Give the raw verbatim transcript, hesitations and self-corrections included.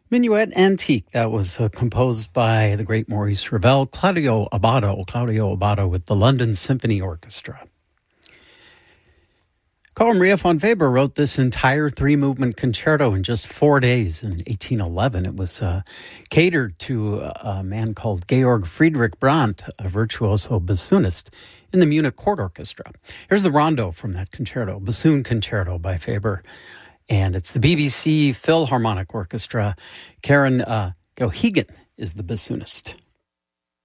Minuet Antique, that was uh, composed by the great Maurice Ravel, Claudio Abbado, Claudio Abbado with the London Symphony Orchestra. Carl Maria von Weber wrote this entire three-movement concerto in just four days in eighteen eleven. It was uh, catered to a man called Georg Friedrich Brandt, a virtuoso bassoonist in the Munich Court Orchestra. Here's the rondo from that concerto, Bassoon Concerto by Weber. And it's the B B C Philharmonic Orchestra. Karen uh, Gohegan is the bassoonist.